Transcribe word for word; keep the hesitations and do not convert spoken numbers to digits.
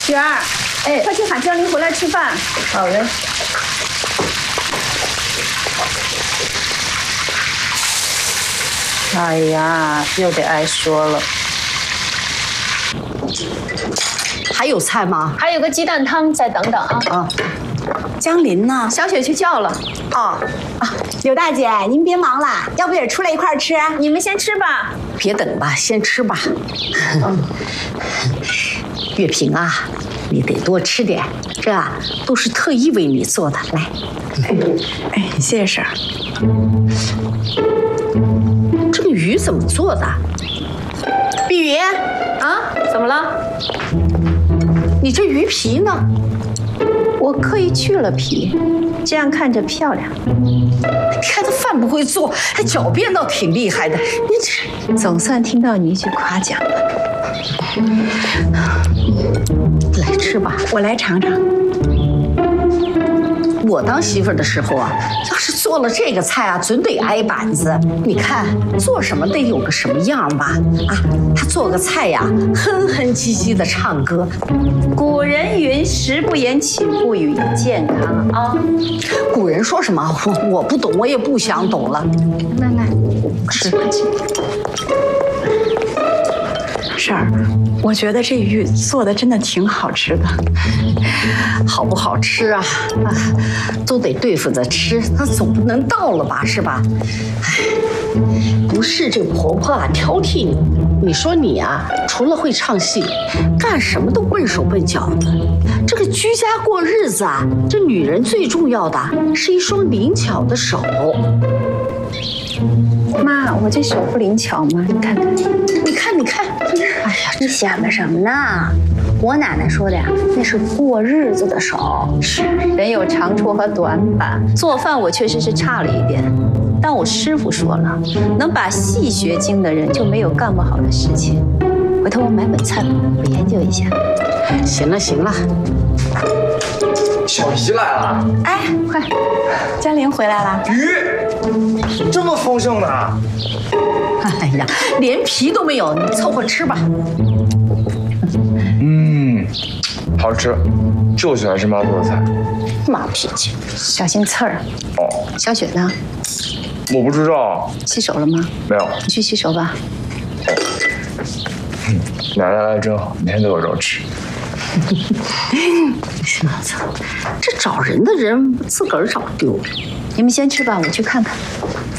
雪儿，哎，快去喊江林回来吃饭。 好嘞。哎呀，又得挨说了。还有菜吗？ 还有个鸡蛋汤，再等等啊。 啊，江林呢？ 小雪去叫了。 啊啊，柳大姐，您别忙了，要不也出来一块吃？ 你们先吃吧。 别等吧，先吃吧。嗯，月平啊，你得多吃点，这啊都是特意为你做的。来， 哎，谢谢婶儿。 这个鱼怎么做的？碧云啊，怎么了？ 你这鱼皮呢？ 我刻意去了皮，这样看着漂亮。 你看他饭不会做，还狡辩倒挺厉害的。你这总算听到你一句夸奖了。 来吃吧， 我来尝尝。 我当媳妇儿的时候啊，要是做了这个菜啊，准得挨板子。你看做什么得有个什么样吧？啊，他做个菜呀，哼哼唧唧的唱歌。 古人云：“食不言，寝不语，健康啊。” 古人说什么？我我不懂，我也不想懂了。 来来， 吃快吃。 婶儿，我觉得这鱼做的真的挺好吃的。 好不好吃啊？啊，都得对付着吃，那总不能倒了吧，是吧？哎，不是这婆婆啊挑剔你，你说你啊，除了会唱戏，干什么都笨手笨脚的。这个居家过日子啊，这女人最重要的是一双灵巧的手。 妈，我这手不灵巧吗？你看看， 你看，你看， 哎呀，你想着什么呢？我奶奶说的呀，那是过日子的手。 是，人有长处和短板。做饭我确实是差了一点，但我师傅说了，能把戏学精的人就没有干不好的事情。回头我买本菜谱，我研究一下。 行了行了， 小姨来了。 哎，快，江林回来了。 鱼这么丰盛的。 哎呀，连皮都没有，你凑合吃吧。 嗯，好吃，就喜欢吃妈做的菜。 马脾气， 小心刺儿。 哦， 小雪呢？ 我不知道。 洗手了吗？ 没有。 你去洗手吧。 嗯，奶奶来真好，每天都有肉吃。 这找人的人自个儿找丢了。 你们先吃吧，我去看看。